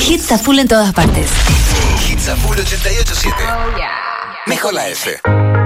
Hits a full en todas partes. Hits a full 88.7. Oh, yeah. Mejor la F.